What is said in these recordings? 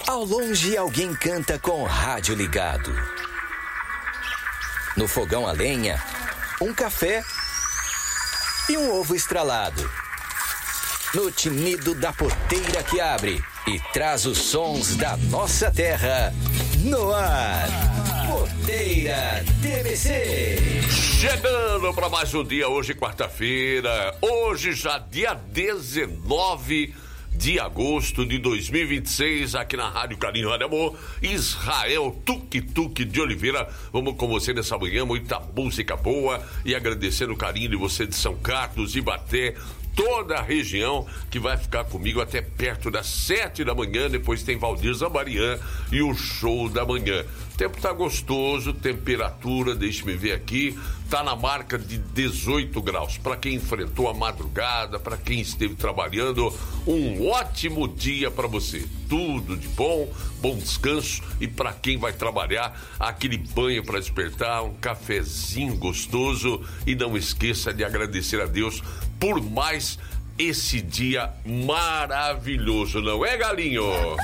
Ao longe, alguém canta com o rádio ligado. No fogão a lenha, um café e um ovo estralado. No tinido da porteira que abre e traz os sons da nossa terra. No ar, Porteira TBC. Chegando para mais um dia, hoje quarta-feira. Hoje já dia 19 de agosto de 2026, aqui na Rádio Carinho Rádio Amor, Israel Tuk-Tuk de Oliveira. Vamos com você nessa manhã, muita música boa, e agradecendo o carinho de você de São Carlos, Ibaté, toda a região que vai ficar comigo até perto das 7 da manhã. Depois tem Valdir Zambarian e o show da manhã. O tempo tá gostoso, temperatura, deixe-me ver aqui, tá na marca de 18 graus. Para quem enfrentou a madrugada, para quem esteve trabalhando, um ótimo dia para você. Tudo de bom, bom descanso, e para quem vai trabalhar, aquele banho para despertar, um cafezinho gostoso, e não esqueça de agradecer a Deus por mais esse dia maravilhoso, não é, galinho?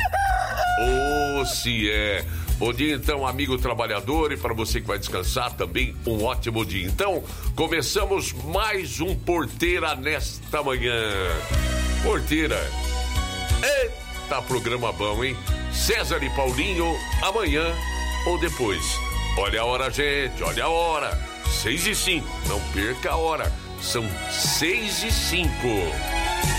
Se é. Bom dia, então, amigo trabalhador, e para você que vai descansar também, um ótimo dia. Então, começamos mais um Porteira nesta manhã. Porteira. Eita, programa bom, hein? César e Paulinho, amanhã ou depois. Olha a hora, gente, olha a hora. 6:05, não perca a hora. São 6:05.